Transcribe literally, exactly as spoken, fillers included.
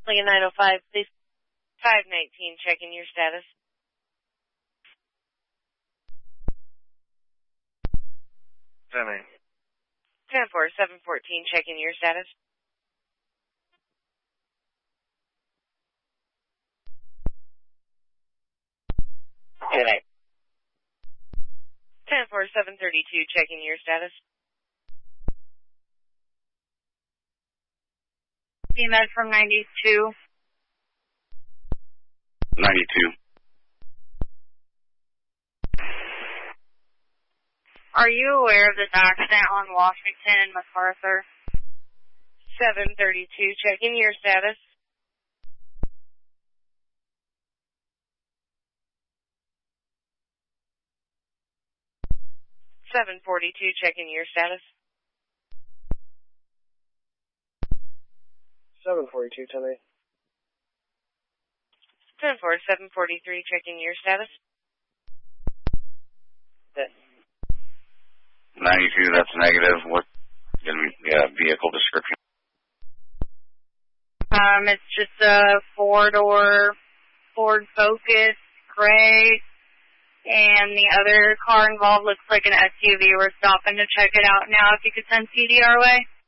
Lincoln nine oh five, please. five nineteen, checking your status. ten eight. ten four, seven fourteen, checking your status. ten eight. ten four, seven thirty-two, checking your status. B M E D from ninety-two. ninety-two. Are you aware of this accident on Washington and MacArthur? seven thirty-two, checking your status. seven forty-two, checking your status. seven forty-two, ten eight. ten four, seven forty-three, checking your status. ninety-two, that's negative. What going to be uh, vehicle description? Um, it's just a four-door Ford Focus, gray, and the other car involved looks like an S U V. We're stopping to check it out now. If you could send C D our way.